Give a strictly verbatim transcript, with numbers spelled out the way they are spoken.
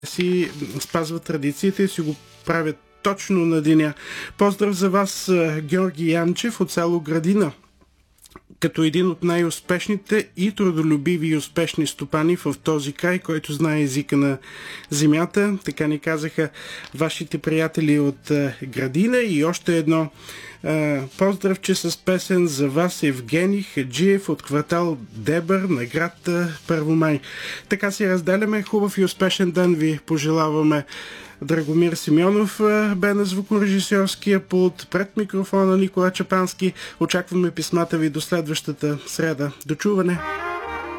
си спазват традициите и си го правят точно на деня. Поздрав за вас, Георги Янчев от село Градина, като един от най-успешните и трудолюбиви и успешни стопани в този край, който знае езика на земята. Така ни казаха вашите приятели от Градина. И още едно поздравче с песен за вас, Евгений Хаджиев от квартал Дебър на град Първомай. Така си разделяме. Хубав и успешен ден ви пожелаваме. Драгомир Симеонов бе на звукорежисьорския пулт, пред микрофона Никола Чапански. Очакваме писмата ви до следващата среда. До чуване!